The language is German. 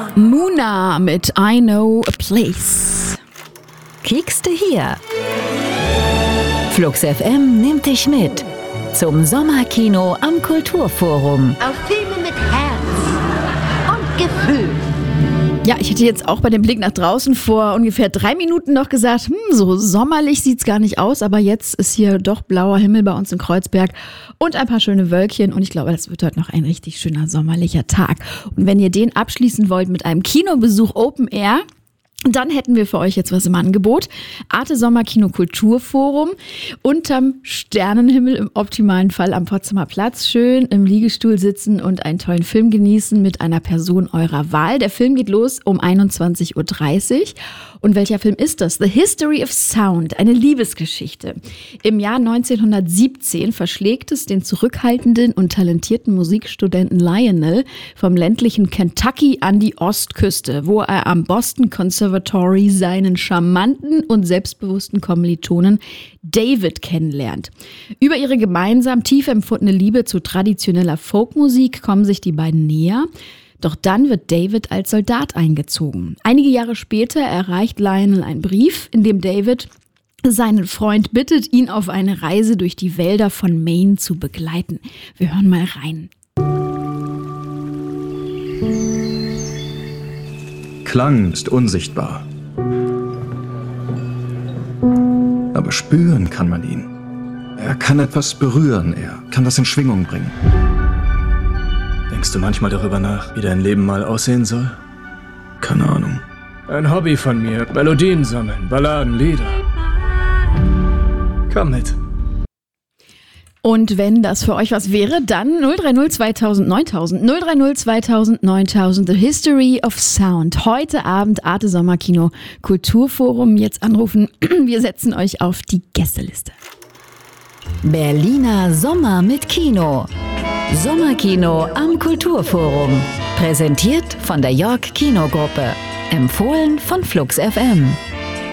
Muna mit I Know a Place. Kiekste hier. Flux FM nimmt dich mit zum Sommerkino am Kulturforum. Auf Filme mit Herz und Gefühl. Ja, ich hätte jetzt auch bei dem Blick nach draußen vor ungefähr 3 Minuten noch gesagt, so sommerlich sieht's gar nicht aus, aber jetzt ist hier doch blauer Himmel bei uns in Kreuzberg und ein paar schöne Wölkchen und ich glaube, das wird heute noch ein richtig schöner sommerlicher Tag. Und wenn ihr den abschließen wollt mit einem Kinobesuch Open Air, dann hätten wir für euch jetzt was im Angebot. Arte Sommerkino Kulturforum unterm Sternenhimmel im optimalen Fall am Potsdamer Platz. Schön im Liegestuhl sitzen und einen tollen Film genießen mit einer Person eurer Wahl. Der Film geht los um 21.30 Uhr. Und welcher Film ist das? The History of Sound, eine Liebesgeschichte. Im Jahr 1917 verschlägt es den zurückhaltenden und talentierten Musikstudenten Lionel vom ländlichen Kentucky an die Ostküste, wo er am Boston Conservatory seinen charmanten und selbstbewussten Kommilitonen David kennenlernt. Über ihre gemeinsam tief empfundene Liebe zu traditioneller Folkmusik kommen sich die beiden näher. Doch dann wird David als Soldat eingezogen. Einige Jahre später erreicht Lionel einen Brief, in dem David seinen Freund bittet, ihn auf eine Reise durch die Wälder von Maine zu begleiten. Wir hören mal rein. Klang ist unsichtbar. Aber spüren kann man ihn. Er kann etwas berühren, er kann das in Schwingung bringen. Denkst du manchmal darüber nach, wie dein Leben mal aussehen soll? Keine Ahnung. Ein Hobby von mir. Melodien sammeln, Balladen, Lieder. Komm mit. Und wenn das für euch was wäre, dann 030 2000 9000, 030 2000 9000, The History of Sound. Heute Abend Arte Sommerkino Kulturforum. Jetzt anrufen, wir setzen euch auf die Gästeliste. Berliner Sommer mit Kino. Sommerkino am Kulturforum. Präsentiert von der York Kinogruppe. Empfohlen von Flux FM.